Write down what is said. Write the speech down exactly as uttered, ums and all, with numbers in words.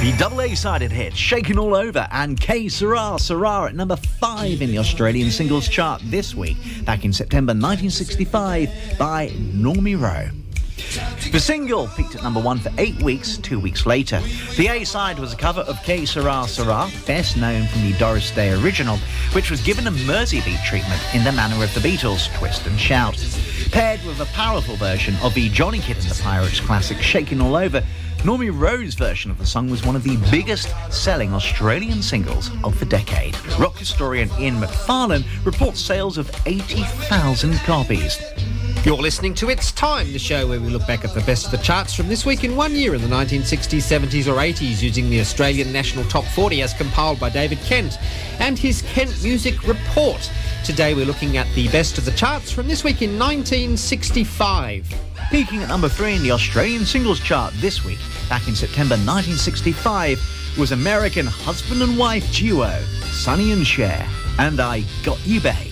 The double A-sided hit, Shaking All Over, and Que Sera, Sera at number five in the Australian singles chart this week, back in September nineteen sixty-five, by Normie Rowe. The single peaked at number one for eight weeks, two weeks later. The A-side was a cover of Que Sera, Sera, best known from the Doris Day original, which was given a Mersey beat treatment in the manner of the Beatles' Twist and Shout. Paired with a powerful version of the Johnny Kidd and the Pirates classic Shaking All Over, Normie Rowe's version of the song was one of the biggest selling Australian singles of the decade. Rock historian Ian McFarlane reports sales of eighty thousand copies. You're listening to It's Time, the show where we look back at the best of the charts from this week in one year in the nineteen sixties, seventies or eighties using the Australian National Top forty as compiled by David Kent and his Kent Music Report. Today we're looking at the best of the charts from this week in nineteen sixty-five. Peaking at number three in the Australian singles chart this week, back in September nineteen sixty-five, was American husband and wife duo Sonny and Cher, and I Got You Babe.